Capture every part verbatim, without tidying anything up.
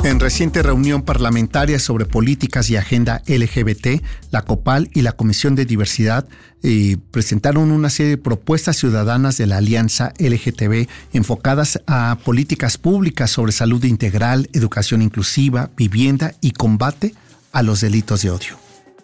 En reciente reunión parlamentaria sobre políticas y agenda L G B T, la COPAL y la Comisión de Diversidad eh, presentaron una serie de propuestas ciudadanas de la Alianza L G T B enfocadas a políticas públicas sobre salud integral, educación inclusiva, vivienda y combate a los delitos de odio.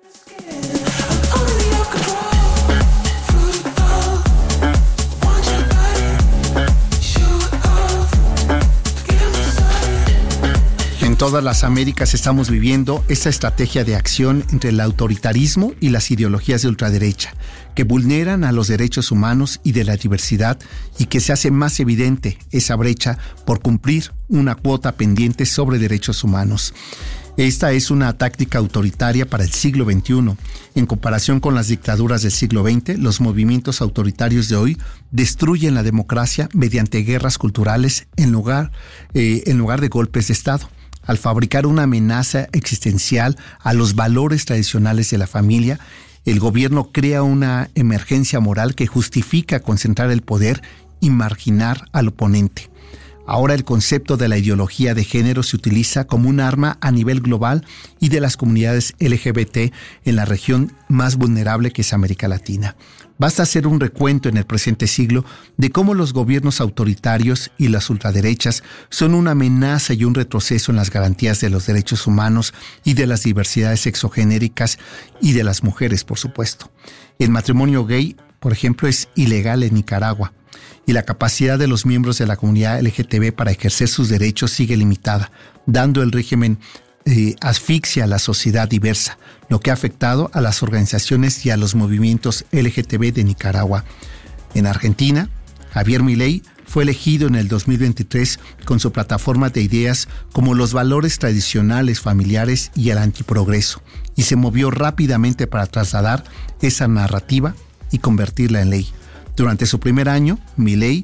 En todas las Américas estamos viviendo esta estrategia de acción entre el autoritarismo y las ideologías de ultraderecha, que vulneran a los derechos humanos y de la diversidad y que se hace más evidente esa brecha por cumplir una cuota pendiente sobre derechos humanos. Esta es una táctica autoritaria para el siglo veintiuno. En comparación con las dictaduras del siglo veinte, los movimientos autoritarios de hoy destruyen la democracia mediante guerras culturales en lugar, eh, en lugar de golpes de Estado. Al fabricar una amenaza existencial a los valores tradicionales de la familia, el gobierno crea una emergencia moral que justifica concentrar el poder y marginar al oponente. Ahora el concepto de la ideología de género se utiliza como un arma a nivel global y de las comunidades L G B T en la región más vulnerable que es América Latina. Basta hacer un recuento en el presente siglo de cómo los gobiernos autoritarios y las ultraderechas son una amenaza y un retroceso en las garantías de los derechos humanos y de las diversidades sexogenéricas y de las mujeres, por supuesto. El matrimonio gay, por ejemplo, es ilegal en Nicaragua y la capacidad de los miembros de la comunidad L G T B para ejercer sus derechos sigue limitada, dando el régimen Eh, asfixia a la sociedad diversa, lo que ha afectado a las organizaciones y a los movimientos L G T B de Nicaragua. En Argentina, Javier Milei fue elegido en el dos mil veintitrés con su plataforma de ideas como los valores tradicionales familiares y el antiprogreso, y se movió rápidamente para trasladar esa narrativa y convertirla en ley. Durante su primer año, Milei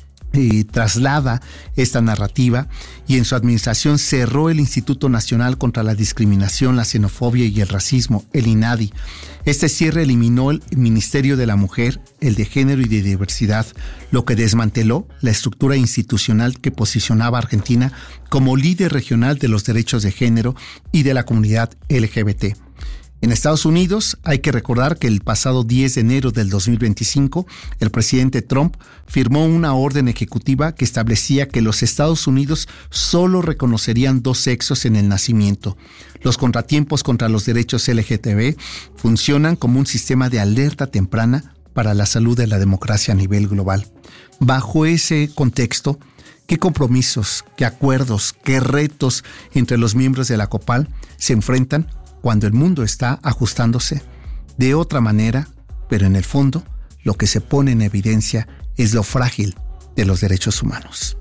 Eh, traslada esta narrativa y en su administración cerró el Instituto Nacional contra la Discriminación, la Xenofobia y el Racismo, el INADI. Este cierre eliminó el Ministerio de la Mujer, el de Género y de Diversidad, lo que desmanteló la estructura institucional que posicionaba a Argentina como líder regional de los derechos de género y de la comunidad L G B T. En Estados Unidos, hay que recordar que el pasado diez de enero del dos mil veinticinco, el presidente Trump firmó una orden ejecutiva que establecía que los Estados Unidos solo reconocerían dos sexos en el nacimiento. Los contratiempos contra los derechos L G T B funcionan como un sistema de alerta temprana para la salud de la democracia a nivel global. Bajo ese contexto, ¿qué compromisos, qué acuerdos, qué retos entre los miembros de la COPAL se enfrentan cuando el mundo está ajustándose de otra manera, pero en el fondo lo que se pone en evidencia es lo frágil de los derechos humanos?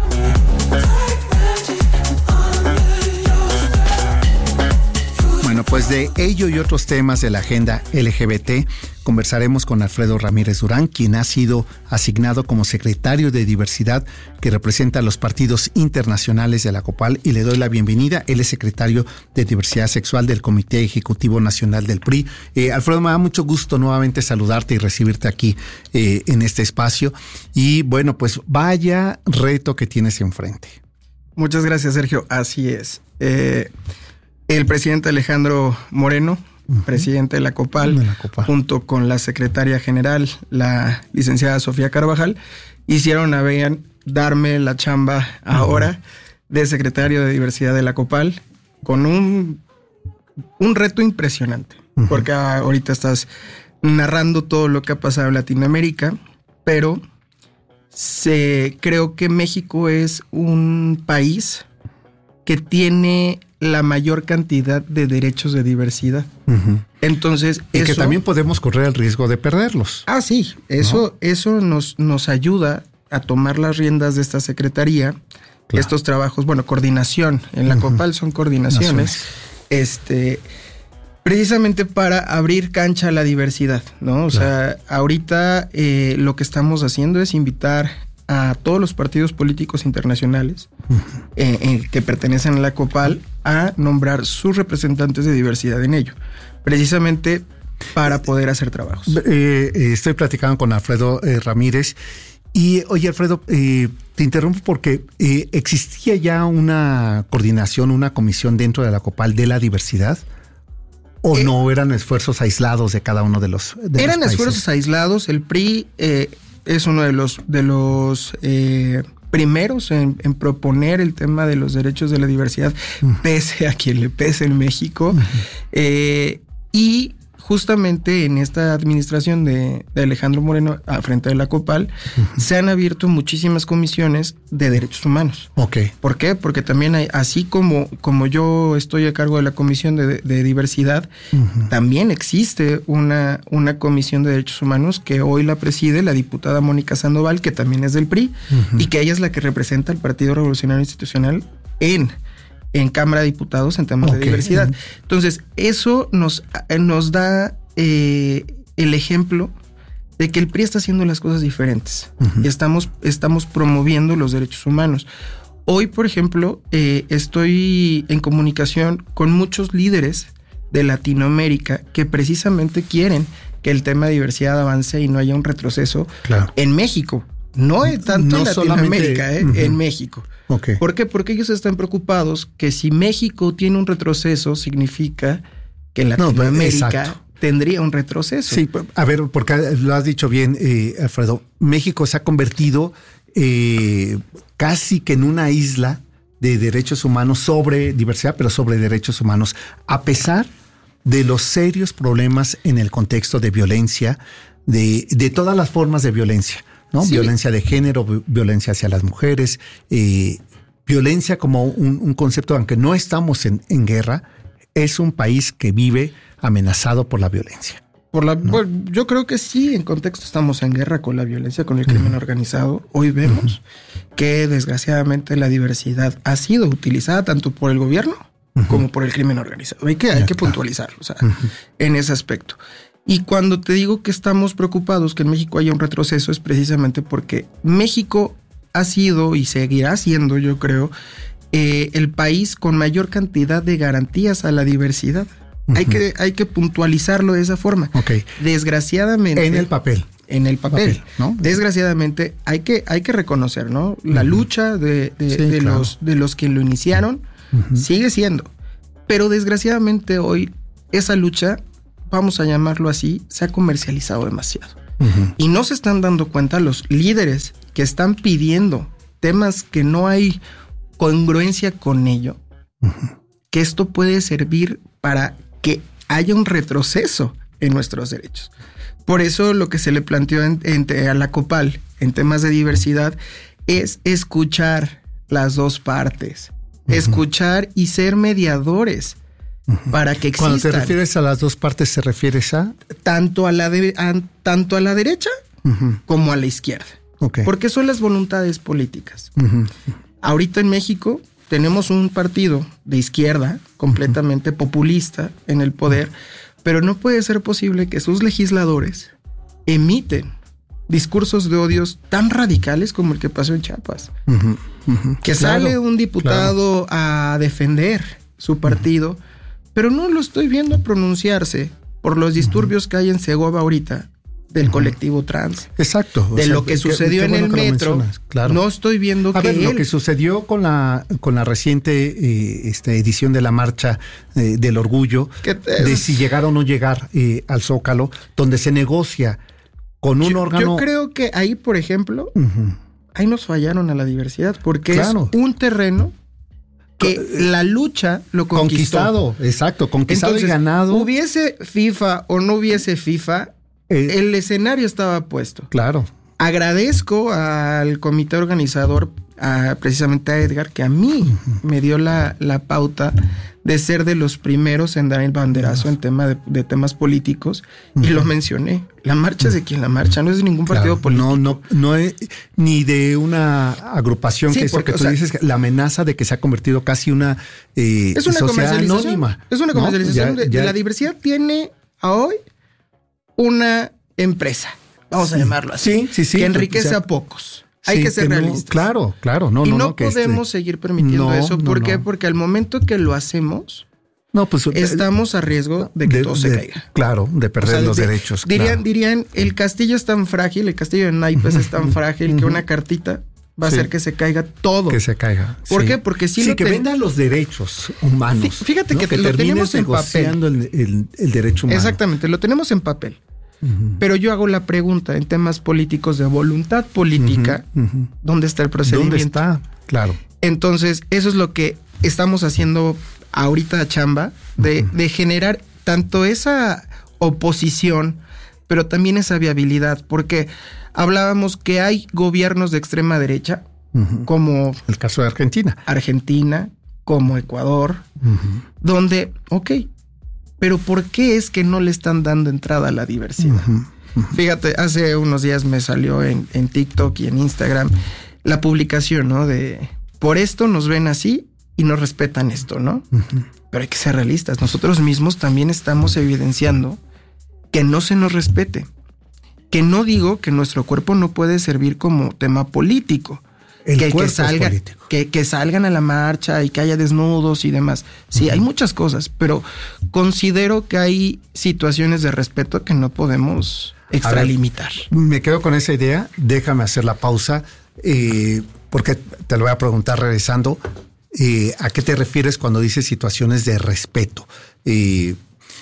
Bueno, pues de ello y otros temas de la agenda L G B T conversaremos con Alfredo Ramírez Durán, quien ha sido asignado como secretario de Diversidad que representa a los partidos internacionales de la COPAL, y le doy la bienvenida. Él es secretario de Diversidad Sexual del Comité Ejecutivo Nacional del P R I. Eh, Alfredo, me da mucho gusto nuevamente saludarte y recibirte aquí eh, en este espacio. Y bueno, pues vaya reto que tienes enfrente. Muchas gracias, Sergio. Así es. Eh, el presidente Alejandro Moreno, uh-huh. presidente de la COPAL, de la COPAL, junto con la secretaria general, la licenciada Sofía Carvajal, hicieron a bien darme la chamba uh-huh. ahora de secretario de Diversidad de la COPAL con un, un reto impresionante, uh-huh. porque ahorita estás narrando todo lo que ha pasado en Latinoamérica, pero se, creo que México es un país que tiene la mayor cantidad de derechos de diversidad. Uh-huh. Entonces, y eso, que también podemos correr el riesgo de perderlos. Ah, sí. Eso, ¿no? eso nos, nos ayuda a tomar las riendas de esta secretaría. Claro. Estos trabajos, bueno, coordinación. En la uh-huh. COPAL son coordinaciones. Este, precisamente para abrir cancha a la diversidad, ¿no? O claro. sea, ahorita eh, lo que estamos haciendo es invitar a todos los partidos políticos internacionales uh-huh. eh, eh, que pertenecen a la COPAL a nombrar sus representantes de diversidad en ello, precisamente para poder hacer trabajos. Eh, eh, estoy platicando con Alfredo eh, Ramírez y, oye, Alfredo, eh, te interrumpo porque eh, existía ya una coordinación, una comisión dentro de la COPAL de la diversidad. ¿O eh, no eran esfuerzos aislados de cada uno de los de Eran los esfuerzos aislados. El P R I eh, es uno de los de los eh, primeros en, en proponer el tema de los derechos de la diversidad, uh-huh. pese a quien le pese en México. Uh-huh. Eh, y justamente en esta administración de, de Alejandro Moreno, al frente de la COPAL, uh-huh. se han abierto muchísimas comisiones de derechos humanos. Okay. ¿Por qué? Porque también hay, así como, como yo estoy a cargo de la Comisión de, de Diversidad, uh-huh. también existe una, una comisión de derechos humanos que hoy la preside la diputada Mónica Sandoval, que también es del P R I, uh-huh. y que ella es la que representa al Partido Revolucionario Institucional en... en Cámara de Diputados en temas okay. de diversidad. Entonces, eso nos, nos da eh, el ejemplo de que el P R I está haciendo las cosas diferentes uh-huh. y estamos, estamos promoviendo los derechos humanos. Hoy, por ejemplo, eh, estoy en comunicación con muchos líderes de Latinoamérica que precisamente quieren que el tema de diversidad avance y no haya un retroceso claro. en México. No es tanto no en Latinoamérica, eh, uh-huh. en México. Okay. ¿Por qué? Porque ellos están preocupados que si México tiene un retroceso, significa que en Latinoamérica no, tendría un retroceso. Sí, a ver, porque lo has dicho bien, eh, Alfredo. México se ha convertido eh, casi que en una isla de derechos humanos sobre diversidad, pero sobre derechos humanos, a pesar de los serios problemas en el contexto de violencia, de, de todas las formas de violencia. ¿No? Sí. Violencia de género, violencia hacia las mujeres, eh, violencia como un, un concepto, aunque no estamos en, en guerra, es un país que vive amenazado por la violencia. Por la, ¿no? Bueno, yo creo que sí, en contexto estamos en guerra con la violencia, con el crimen uh-huh. organizado. Hoy vemos uh-huh. que desgraciadamente la diversidad ha sido utilizada tanto por el gobierno uh-huh. como por el crimen organizado. Hay que, hay que puntualizarlo, o sea, uh-huh. en ese aspecto. Y cuando te digo que estamos preocupados que en México haya un retroceso es precisamente porque México ha sido y seguirá siendo, yo creo, eh, el país con mayor cantidad de garantías a la diversidad. Uh-huh. Hay que, hay que puntualizarlo de esa forma. Okay. Desgraciadamente... En el papel. En el papel, papel, ¿no? Desgraciadamente hay que, hay que reconocer, ¿no? La uh-huh. lucha de, de, sí, de, claro. los, de los que lo iniciaron uh-huh. sigue siendo. Pero desgraciadamente hoy esa lucha... vamos a llamarlo así, se ha comercializado demasiado. Uh-huh. Y no se están dando cuenta los líderes que están pidiendo temas que no hay congruencia con ello, uh-huh. que esto puede servir para que haya un retroceso en nuestros derechos. Por eso lo que se le planteó en, en, a la COPAL en temas de diversidad es escuchar las dos partes, uh-huh. escuchar y ser mediadores. Uh-huh. Para que existan. Cuando te refieres a las dos partes, ¿se refieres a? Tanto a la, de, a, tanto a la derecha uh-huh. como a la izquierda. Okay. Porque son las voluntades políticas. Uh-huh. Ahorita en México tenemos un partido de izquierda completamente uh-huh. populista en el poder, uh-huh. pero no puede ser posible que sus legisladores emiten discursos de odios tan radicales como el que pasó en Chiapas. Uh-huh. Uh-huh. Que claro, sale un diputado claro. a defender su partido, uh-huh. pero no lo estoy viendo pronunciarse por los disturbios uh-huh. que hay en Segovia ahorita del uh-huh. colectivo trans. Exacto. De sea, lo que, que sucedió qué, qué bueno en el metro. Claro. No estoy viendo a que ver, él... lo que sucedió con la con la reciente eh, esta edición de la marcha eh, del orgullo, de si llegar o no llegar eh, al Zócalo, donde se negocia con un yo, órgano... Yo creo que ahí, por ejemplo, uh-huh. ahí nos fallaron a la diversidad, porque claro. es un terreno que la lucha lo conquistó. Conquistado, exacto, conquistado. Entonces, y ganado. Hubiese FIFA o no hubiese FIFA, eh, el escenario estaba puesto. Claro. Agradezco al comité organizador, a, precisamente a Edgar, que a mí uh-huh. me dio la, la pauta de ser de los primeros en dar el banderazo uh-huh. en tema de, de temas políticos, uh-huh. y lo mencioné. La marcha es de quien la marcha, no es de ningún claro, partido político. No, no, no es ni de una agrupación, sí, que es porque, porque tú sea, dices que la amenaza de que se ha convertido casi una eh, es una sociedad anónima. Es una comercialización. ¿No? Ya, de, ya. de la diversidad. Tiene a hoy una empresa, vamos sí. a llamarlo así, sí, sí, sí, que enriquece o sea, a pocos. Hay sí, que ser que realistas. No, claro, claro. No, y no, no, no podemos este... seguir permitiendo no, eso. ¿Por no, qué? No. Porque al momento que lo hacemos, no, pues, estamos a riesgo de que de, todo se de, caiga. Claro, de perder o sea, los de, derechos. Dirían, claro. dirían, el castillo es tan frágil, el castillo de naipes es tan frágil uh-huh. que una cartita va a sí. hacer que se caiga todo. Que se caiga. ¿Por sí. qué? Porque si sí, lo que ten... vendan los derechos humanos. Fíjate ¿no? que, que lo tenemos en papel. El, el, el derecho humano. Exactamente, lo tenemos en papel. Uh-huh. Pero yo hago la pregunta en temas políticos de voluntad política, uh-huh, uh-huh. ¿dónde está el procedimiento? ¿Dónde está? Claro. Entonces, eso es lo que estamos haciendo ahorita, chamba, de, uh-huh. de generar tanto esa oposición, pero también esa viabilidad, porque hablábamos que hay gobiernos de extrema derecha, uh-huh. como el caso de Argentina. Argentina, como Ecuador, uh-huh. donde, ok, pero ¿por qué es que no le están dando entrada a la diversidad? Uh-huh. Uh-huh. Fíjate, hace unos días me salió en, en TikTok y en Instagram la publicación, ¿no? De, por esto nos ven así y no respetan esto, ¿no? Uh-huh. Pero hay que ser realistas. Nosotros mismos también estamos evidenciando que no se nos respete. Que no digo que nuestro cuerpo no puede servir como tema político. El que, cuerpo que, salga, es político. Que, que salgan a la marcha y que haya desnudos y demás. Sí, uh-huh. hay muchas cosas, pero considero que hay situaciones de respeto que no podemos extralimitar. Ver, me quedo con esa idea. Déjame hacer la pausa, eh, porque te lo voy a preguntar regresando. Eh, ¿A qué te refieres cuando dices situaciones de respeto? Eh,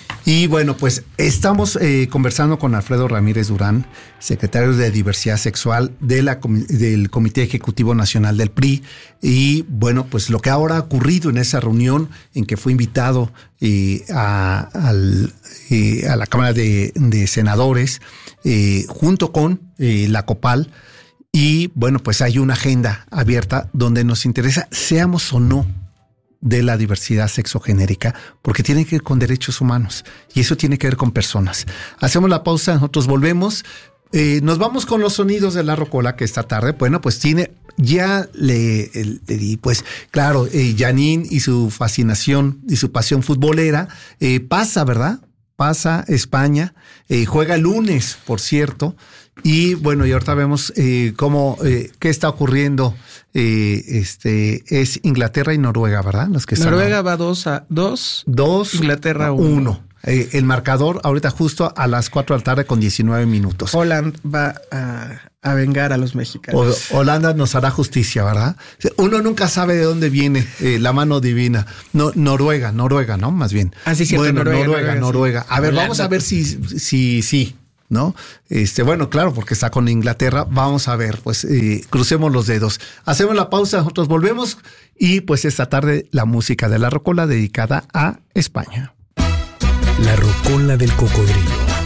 Y bueno, pues estamos eh, conversando con Alfredo Ramírez Durán, secretario de Diversidad Sexual de la, del Comité Ejecutivo Nacional del P R I. Y bueno, pues lo que ahora ha ocurrido en esa reunión en que fue invitado eh, a, al, eh, a la Cámara de, de Senadores eh, junto con eh, la COPAL. Y bueno, pues hay una agenda abierta donde nos interesa, seamos o no de la diversidad sexogenérica, porque tiene que ver con derechos humanos y eso tiene que ver con personas. Hacemos la pausa, nosotros volvemos. Eh, nos vamos con los sonidos de la rocola que esta tarde, bueno, pues tiene, ya le, le pues claro, eh, Janine y su fascinación y su pasión futbolera, eh, pasa, ¿verdad? Pasa España, eh, juega el lunes, por cierto, y bueno, y ahorita vemos eh, cómo, eh, qué está ocurriendo. Eh, este es Inglaterra y Noruega, ¿verdad? Los que Noruega están, va dos a dos, dos Inglaterra uno. uno. Eh, el marcador ahorita justo a las cuatro de la tarde con diecinueve minutos. Holanda va a, a vengar a los mexicanos. O, Holanda nos hará justicia, ¿verdad? Uno nunca sabe de dónde viene eh, la mano divina. No, Noruega, Noruega, ¿no? Más bien. Ah, sí, cierto, bueno, Noruega, Noruega. Noruega, Noruega. Sí. A ver, Holanda. Vamos a ver si si sí. ¿No? Este, bueno, claro, porque está con Inglaterra. Vamos a ver, pues eh, crucemos los dedos. Hacemos la pausa, nosotros volvemos y pues esta tarde la música de la rocola dedicada a España. La rocola del cocodrilo.